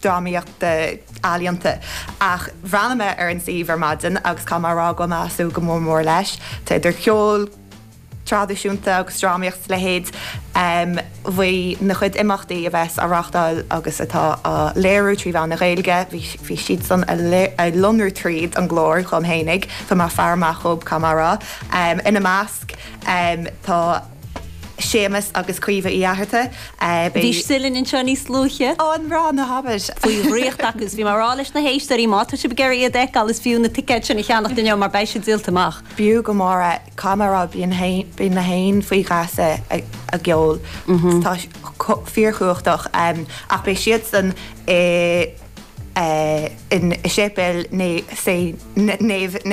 drámaíocht de alianta ach bhraname ar an síomhar maidin agus camará go measú go mór leis Tá idir cheol tradiisiúnta agus drámaíocht le héad bhí na chud imachtaí a bheits areachtáil agus atá léirú trí bhean na réilge bhí siad san a lonú tríd an glór chum hénig fa má fearmach chob camara ina másc tá sémas agus cuomh í airta. Bhí silinn in seo níos slúche? An rá na habis. Fuoi riocht agus bhí marrá leis na héisteí má tu si begéirí a deic agus fiú na ticket sin na cheannach duine mar béisi díaltamach. Bíú go móra camera bí na hain faoi gasa a geol. Tá fíorchuachtach ach bé siad san in sépil